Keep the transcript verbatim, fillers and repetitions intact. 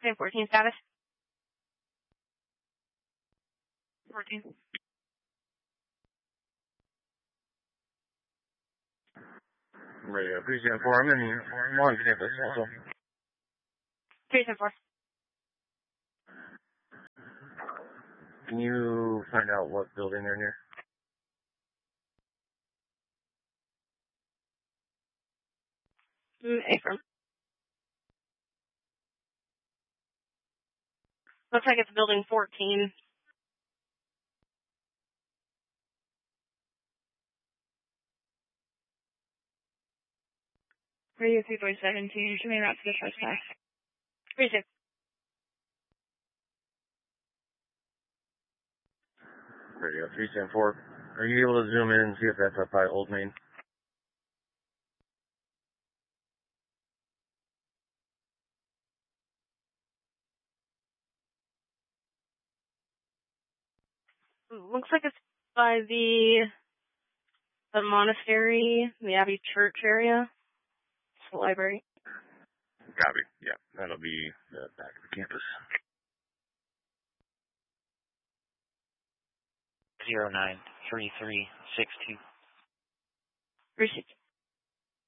Okay, fourteen status. fourteen. Radio three seven four, I'm in one campus also. three seven four. Can you find out what building they're near? Mm, A-firm. Looks like it's building fourteen. Radio three four seventeen, show me route to the trespass. three six. Radio three seven four. Are you able to zoom in and see if that's up by Old Main? Looks like it's by the the monastery, the Abbey Church area. It's the library. Copy. Yeah, that'll be the back of the campus. Zero nine three three six two. Three six.